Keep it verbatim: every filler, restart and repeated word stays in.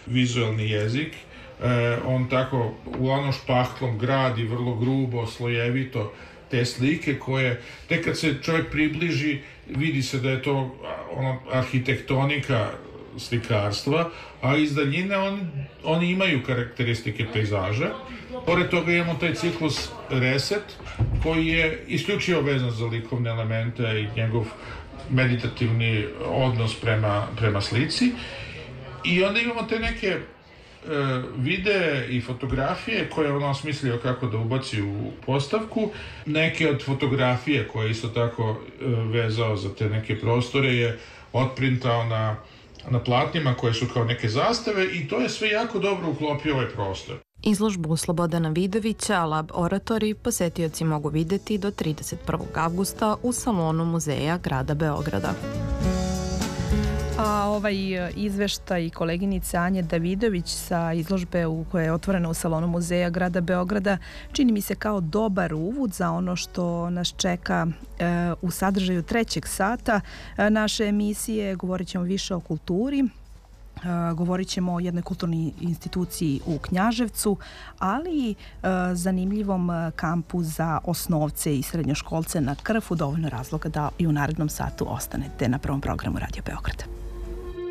vizualni jezik. E, on tako uglavnom špahtlom gradi vrlo grubo, slojevito te slike koje, tek kad se čovjek približi, vidi se da je to ono, arhitektonika slikarstva, a iz daljine on, oni imaju karakteristike pejzaža. Pored toga imamo taj ciklus Reset, koji je isključivo vezan za likovne elemente i njegov meditativni odnos prema, prema slici. I onda imamo te neke e, videe i fotografije koje on osmislio kako da ubaci u postavku. Neke od fotografije koje isto tako e, vezao za te neke prostore je otprintao na, na platnima koje su kao neke zastave i to je sve jako dobro uklopio ovaj prostor. Izložbu Slobodana Vidovića Lab Oratori posetioci mogu videti do trideset prvog avgusta u salonu Muzeja grada Beograda. A ovaj izveštaj koleginice Anje Davidović sa izložbe u koja je otvorena u salonu Muzeja grada Beograda čini mi se kao dobar uvod za ono što nas čeka e, u sadržaju trećeg sata e, naše emisije. Govorit ćemo više o kulturi. Uh, govorit ćemo o jednoj kulturnoj instituciji u Knjaževcu, ali i uh, zanimljivom uh, kampu za osnovce i srednjoškolce na Krfu. Dovoljno razloga da i u narednom satu ostanete na prvom programu Radio Beograda.